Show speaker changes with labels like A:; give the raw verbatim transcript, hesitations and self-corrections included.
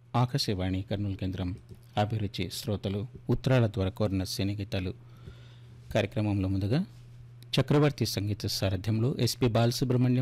A: ఆకాశవాణి కర్నూలు కేంద్రం అభిరుచి శ్రోతలు ఉత్తరాల ద్వారా కోరిన సినీ గీతాలు కార్యక్రమంలో ముందుగా చక్రవర్తి సంగీత సారథ్యంలో ఎస్పి బాలసుబ్రహ్మణ్యం